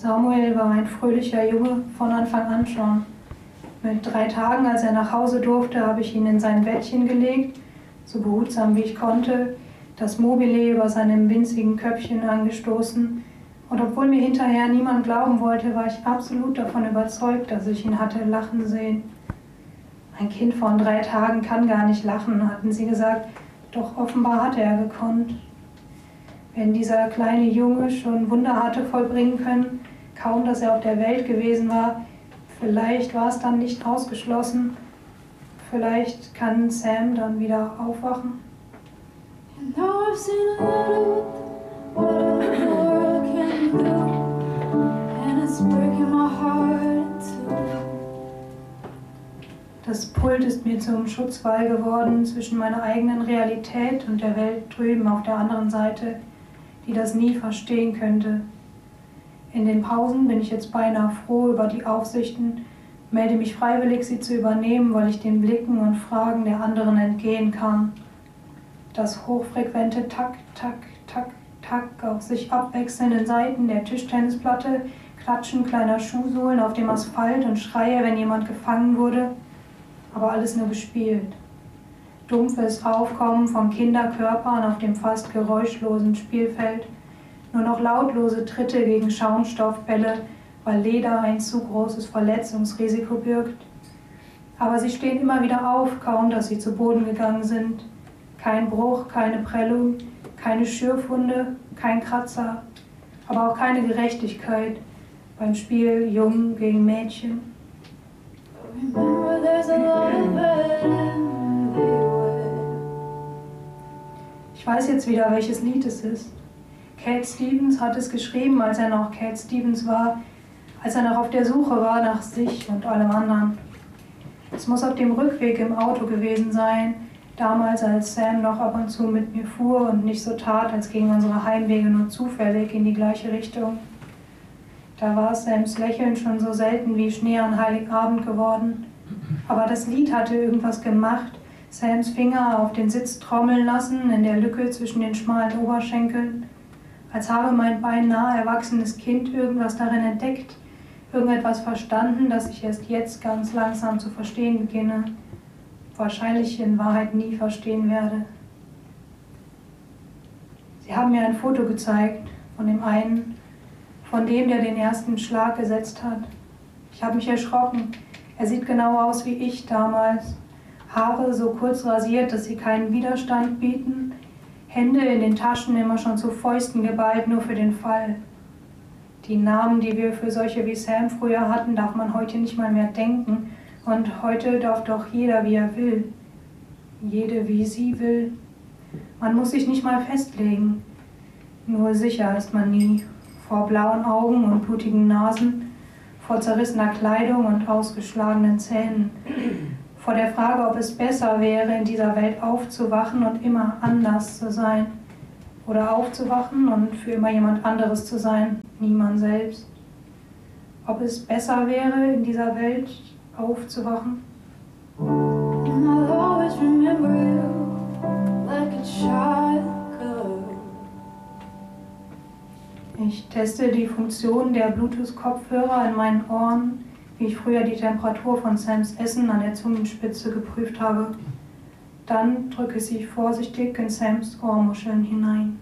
Samuel war ein fröhlicher Junge von Anfang an schon. Mit 3 Tagen, als er nach Hause durfte, habe ich ihn in sein Bettchen gelegt, so behutsam wie ich konnte, das Mobile über seinem winzigen Köpfchen angestoßen. Und obwohl mir hinterher niemand glauben wollte, war ich absolut davon überzeugt, dass ich ihn hatte lachen sehen. Ein Kind von 3 Tagen kann gar nicht lachen, hatten sie gesagt, doch offenbar hatte er gekonnt. Wenn dieser kleine Junge schon Wunder hatte vollbringen können, kaum dass er auf der Welt gewesen war, vielleicht war es dann nicht ausgeschlossen, vielleicht kann Sam dann wieder aufwachen. And now I've seen a little what the world can do, and it's breaking my heart in two. Das Pult ist mir zum Schutzwall geworden zwischen meiner eigenen Realität und der Welt drüben auf der anderen Seite, die das nie verstehen könnte. In den Pausen bin ich jetzt beinahe froh über die Aufsichten, melde mich freiwillig, sie zu übernehmen, weil ich den Blicken und Fragen der anderen entgehen kann. Das hochfrequente Tack, Tack, Tack, Tack auf sich abwechselnden Seiten der Tischtennisplatte, Klatschen kleiner Schuhsohlen auf dem Asphalt und Schreie, wenn jemand gefangen wurde, aber alles nur gespielt. Dumpfes Aufkommen von Kinderkörpern auf dem fast geräuschlosen Spielfeld, nur noch lautlose Tritte gegen Schaumstoffbälle, weil Leder ein zu großes Verletzungsrisiko birgt. Aber sie stehen immer wieder auf, kaum dass sie zu Boden gegangen sind. Kein Bruch, keine Prellung, keine Schürfwunde, kein Kratzer, aber auch keine Gerechtigkeit beim Spiel Jungen gegen Mädchen. Remember there's a lot of it everywhere. Ich weiß jetzt wieder, welches Lied es ist. Cat Stevens hat es geschrieben, als er noch Cat Stevens war, als er noch auf der Suche war nach sich und allem anderen. Es muss auf dem Rückweg im Auto gewesen sein, damals als Sam noch ab und zu mit mir fuhr und nicht so tat, als gingen unsere Heimwege nur zufällig in die gleiche Richtung. Da war Sams Lächeln schon so selten wie Schnee an Heiligabend geworden. Aber das Lied hatte irgendwas gemacht, Sams Finger auf den Sitz trommeln lassen, in der Lücke zwischen den schmalen Oberschenkeln, als habe mein beinahe erwachsenes Kind irgendwas darin entdeckt, irgendetwas verstanden, das ich erst jetzt ganz langsam zu verstehen beginne, wahrscheinlich in Wahrheit nie verstehen werde. Sie haben mir ein Foto gezeigt von dem einen, von dem, der den ersten Schlag gesetzt hat. Ich habe mich erschrocken. Er sieht genau aus wie ich damals. Haare so kurz rasiert, dass sie keinen Widerstand bieten. Hände in den Taschen immer schon zu Fäusten geballt, nur für den Fall. Die Namen, die wir für solche wie Sam früher hatten, darf man heute nicht mal mehr denken. Und heute darf doch jeder, wie er will. Jede, wie sie will. Man muss sich nicht mal festlegen. Nur sicher ist man nie. Vor blauen Augen und blutigen Nasen, vor zerrissener Kleidung und ausgeschlagenen Zähnen. Vor der Frage, ob es besser wäre, in dieser Welt aufzuwachen und immer anders zu sein. Oder aufzuwachen und für immer jemand anderes zu sein, niemand selbst. Ob es besser wäre, in dieser Welt aufzuwachen? And I'll always remember you like a child could. Ich teste die Funktion der Bluetooth-Kopfhörer in meinen Ohren, wie ich früher die Temperatur von Sams Essen an der Zungenspitze geprüft habe. Dann drücke ich sie vorsichtig in Sams Ohrmuscheln hinein.